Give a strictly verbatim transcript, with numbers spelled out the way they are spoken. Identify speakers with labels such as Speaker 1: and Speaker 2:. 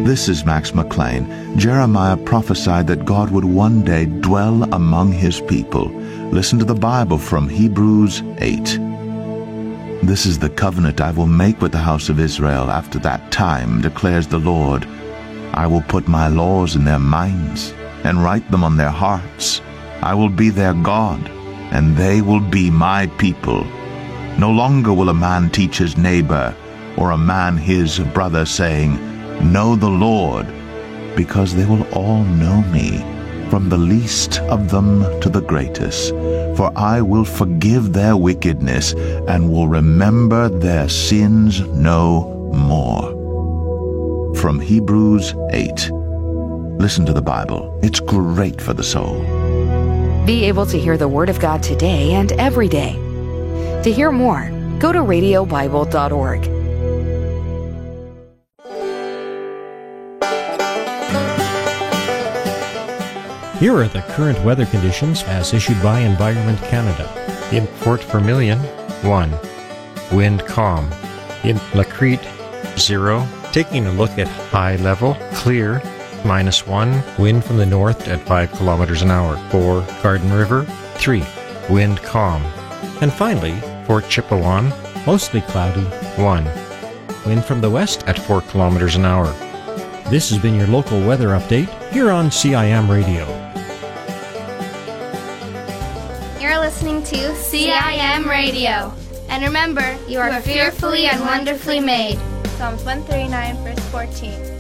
Speaker 1: This is Max McLean. Jeremiah prophesied that God would one day dwell among his people. Listen to the Bible from Hebrews eight. This is the covenant I will make with the house of Israel after that time, declares the Lord. I will put my laws in their minds and write them on their hearts. I will be their God, and they will be my people. No longer will a man teach his neighbor, or a man his brother, saying, Know the Lord, because they will all know me, from the least of them to the greatest. For I will forgive their wickedness, and will remember their sins no more. From Hebrews eight. Listen to the Bible. It's great for the soul.
Speaker 2: Be able to hear the Word of God today and every day. To hear more, go to radio bible dot org.
Speaker 3: Here are the current weather conditions as issued by Environment Canada.
Speaker 4: In Fort Vermilion, one. Wind calm. In Lacrete, zero. Taking a look at high level, clear, minus one. Wind from the north at five kilometers an hour. four. Garden River, three. Wind calm.
Speaker 3: And finally,
Speaker 4: Fort Chipewyan,
Speaker 3: mostly cloudy,
Speaker 4: one.
Speaker 3: wind from the west.
Speaker 4: At four kilometers an hour.
Speaker 3: This has been your local weather update here on C I M Radio.
Speaker 5: You're listening to C I M Radio. And remember, you are fearfully and wonderfully made.
Speaker 6: Psalms one thirty-nine, verse fourteen.